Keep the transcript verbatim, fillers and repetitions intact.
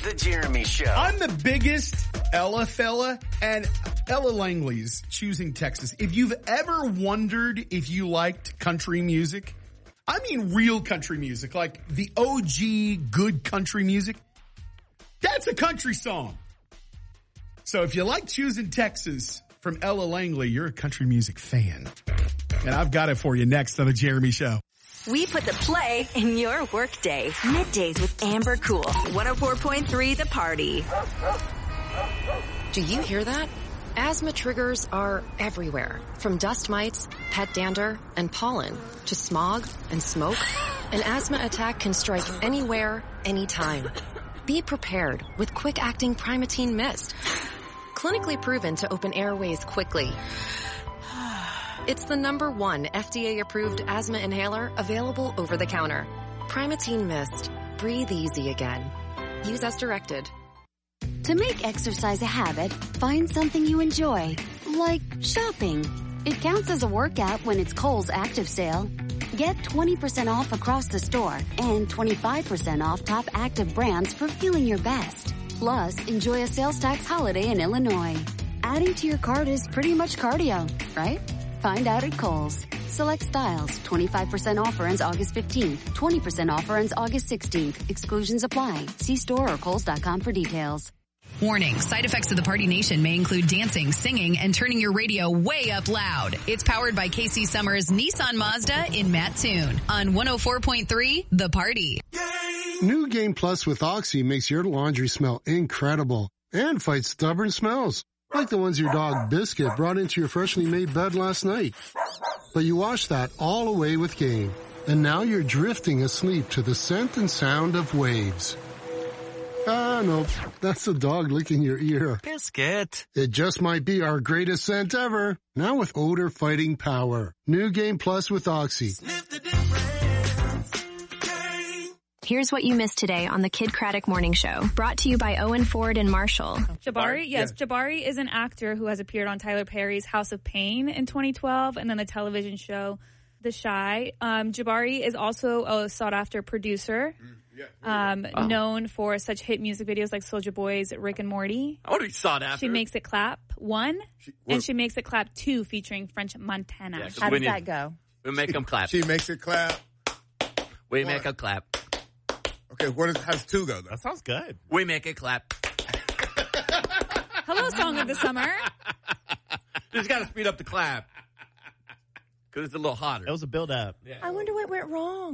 is The Jeremy Show. I'm the biggest Ella fella, and Ella Langley's Choosing Texas. If you've ever wondered if you liked country music, I mean real country music, like the O G good country music, that's a country song. So if you like Choosing Texas from Ella Langley, you're a country music fan. And I've got it for you next on The Jeremy Show. We put the play in your workday. Middays with Amber Cool. one oh four point three The Party. Do you hear that? Asthma triggers are everywhere. From dust mites, pet dander, and pollen, to smog and smoke. An asthma attack can strike anywhere, anytime. Be prepared with quick-acting Primatene Mist. Clinically proven to open airways quickly. It's the number one F D A-approved asthma inhaler available over the counter. Primatene Mist. Breathe easy again. Use as directed. To make exercise a habit, find something you enjoy, like shopping. It counts as a workout when it's Kohl's Active Sale. Get twenty percent off across the store and twenty-five percent off top active brands for feeling your best. Plus, enjoy a sales tax holiday in Illinois. Adding to your cart is pretty much cardio, right? Find out at Kohl's. Select styles. twenty-five percent offer ends August fifteenth. twenty percent offer ends August sixteenth. Exclusions apply. See store or kohls dot com for details. Warning, side effects of the Party Nation may include dancing, singing, and turning your radio way up loud. It's powered by K C Summers Nissan Mazda in Mattoon on one oh four point three The Party. New Game Plus with Oxy makes your laundry smell incredible and fights stubborn smells, like the ones your dog Biscuit brought into your freshly made bed last night. But you wash that all away with Game, and now you're drifting asleep to the scent and sound of waves. Ah, no, that's the dog licking your ear. Biscuit. It just might be our greatest scent ever. Now with odor fighting power. New Game Plus with Oxy. Here's what you missed today on the Kid Craddock Morning Show. Brought to you by Owen Ford and Marshall. Jabari, yes, yeah. Jabari is an actor who has appeared on Tyler Perry's House of Pain in twenty twelve and then the television show The Chi. Um, Jabari is also a sought-after producer. Mm. Yeah. Um, oh. known for such hit music videos like Soulja Boy's Rick and Morty. I would be sought after. She Makes It Clap one, she, and She Makes It Clap two, featuring French Montana. Yeah, how does that go? We make them clap. She makes it clap. We one. Make them clap. Okay, what is, how does two go, though? That sounds good. We make it clap. Hello, Song of the Summer. Just got to speed up the clap. Because it's a little hotter. It was a build-up. Yeah. I wonder what went wrong.